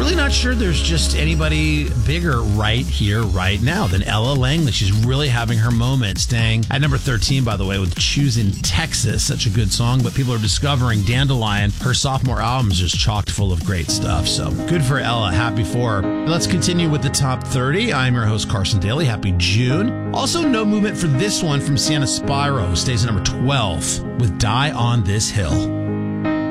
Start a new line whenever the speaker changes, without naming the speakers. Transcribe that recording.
really not sure there's just anybody bigger right here, right now than Ella Langley. She's really having her moment, staying at number 13, by the way, with Choosing Texas. Such a good song, but people are discovering Dandelion. Her sophomore album is just chocked full of great stuff. So good for Ella. Happy for her. Let's continue with the top 30. I'm your host, Carson Daly. Happy June. Also, no movement for this one from Sienna Spiro, who stays at number 12 with Die on This Hill.